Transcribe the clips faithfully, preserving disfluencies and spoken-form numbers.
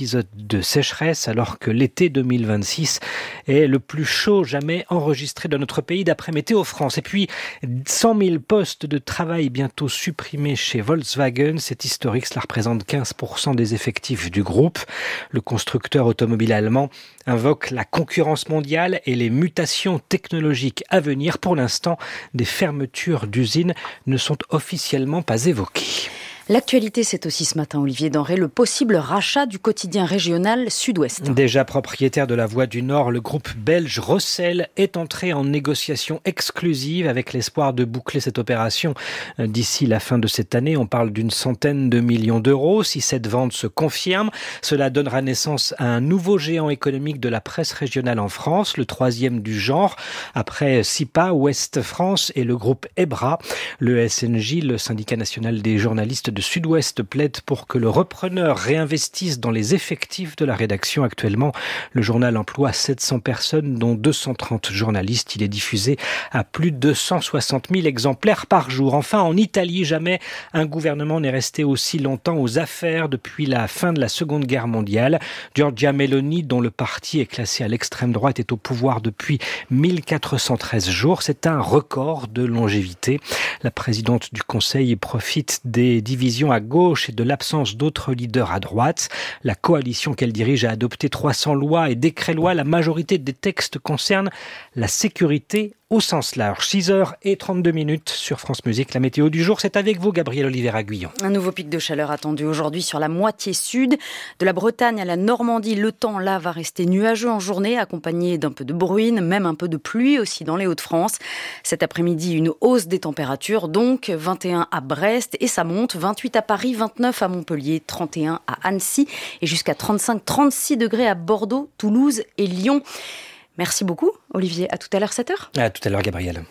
épisode de sécheresse alors que l'été deux mille vingt-six est le plus chaud jamais enregistré dans notre pays d'après Météo France. Et puis cent mille postes de travail bientôt supprimés chez Volkswagen. C'est historique, cela représente quinze pour cent des effectifs du groupe. Le constructeur automobile allemand invoque la concurrence mondiale et les mutations technologiques à venir. Pour l'instant, des fermetures d'usines ne sont officiellement pas évoquées. L'actualité, c'est aussi ce matin, Olivier Denré, le possible rachat du quotidien régional Sud-Ouest. Déjà propriétaire de la Voix du Nord, le groupe belge Rossel est entré en négociation exclusive avec l'espoir de boucler cette opération d'ici la fin de cette année. On parle d'une centaine de millions d'euros. Si cette vente se confirme, cela donnera naissance à un nouveau géant économique de la presse régionale en France, le troisième du genre, après SIPA, Ouest France et le groupe EBRA. Le S N J, le syndicat national des journalistes de Sud-Ouest, plaide pour que le repreneur réinvestisse dans les effectifs de la rédaction. Actuellement, le journal emploie sept cents personnes, dont deux cent trente journalistes. Il est diffusé à plus de cent soixante mille exemplaires par jour. Enfin, en Italie, jamais un gouvernement n'est resté aussi longtemps aux affaires depuis la fin de la Seconde Guerre mondiale. Giorgia Meloni, dont le parti est classé à l'extrême droite, est au pouvoir depuis mille quatre cent treize jours. C'est un record de longévité. La présidente du Conseil profite des divisions à gauche et de l'absence d'autres leaders à droite. La coalition qu'elle dirige a adopté trois cents lois et décrets-lois. La majorité des textes concernent la sécurité au sens large. six heures trente-deux minutes sur France Musique. La météo du jour, c'est avec vous, Gabriel Oliveira-Guyon. Un nouveau pic de chaleur attendu aujourd'hui sur la moitié sud. De la Bretagne à la Normandie, le temps là va rester nuageux en journée, accompagné d'un peu de bruine, même un peu de pluie aussi dans les Hauts-de-France. Cet après-midi, une hausse des températures, donc vingt et un à Brest et ça monte, vingt-huit à Paris, vingt-neuf à Montpellier, trente et un à Annecy et jusqu'à trente-cinq à trente-six degrés à Bordeaux, Toulouse et Lyon. Merci beaucoup, Olivier. À tout à l'heure, sept heures. À tout à l'heure, Gabriel.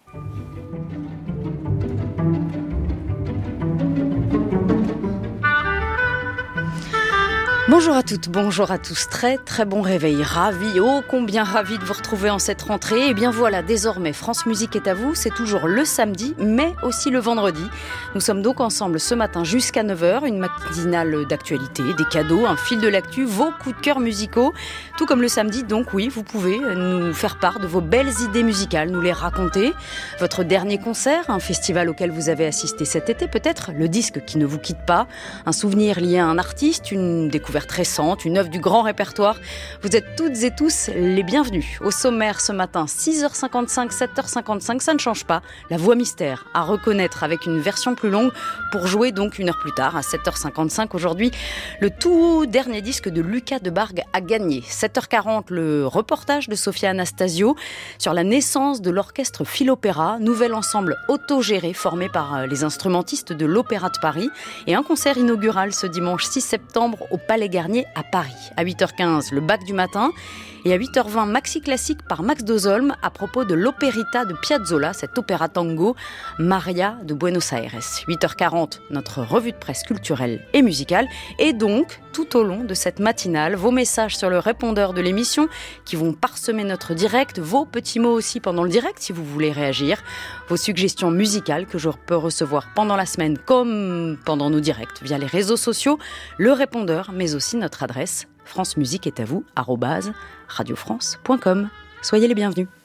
Bonjour à toutes, bonjour à tous. Très très bon réveil. Ravi, oh combien ravi de vous retrouver en cette rentrée. Et bien voilà, désormais, France Musique est à vous. C'est toujours le samedi, mais aussi le vendredi. Nous sommes donc ensemble ce matin jusqu'à neuf heures. Une matinale d'actualité, des cadeaux, un fil de l'actu, vos coups de cœur musicaux. Tout comme le samedi, donc oui, vous pouvez nous faire part de vos belles idées musicales, nous les raconter. Votre dernier concert, un festival auquel vous avez assisté cet été, peut-être le disque qui ne vous quitte pas, un souvenir lié à un artiste, une découverte récente, une œuvre du grand répertoire. Vous êtes toutes et tous les bienvenus. Au sommaire ce matin, six heures cinquante-cinq, sept heures cinquante-cinq, ça ne change pas. La voix mystère à reconnaître avec une version plus longue pour jouer donc une heure plus tard, à sept heures cinquante-cinq aujourd'hui. Le tout dernier disque de Lucas Debargue a gagné. sept heures quarante, le reportage de Sophia Anastasio sur la naissance de l'orchestre Philopéra, nouvel ensemble autogéré formé par les instrumentistes de l'Opéra de Paris et un concert inaugural ce dimanche six septembre au Palais Garnier à Paris. À huit heures quinze, le bac du matin et à huit heures vingt, Maxi Classique par Max Dozolm à propos de l'Opérita de Piazzolla, cet opéra tango Maria de Buenos Aires. huit heures quarante, notre revue de presse culturelle et musicale et donc tout au long de cette matinale, vos messages sur le répondeur de l'émission qui vont parsemer notre direct, vos petits mots aussi pendant le direct si vous voulez réagir, vos suggestions musicales que je peux recevoir pendant la semaine comme pendant nos directs via les réseaux sociaux, le répondeur mais aussi notre adresse France Musique est à vous arobase radio france point com. Soyez les bienvenus.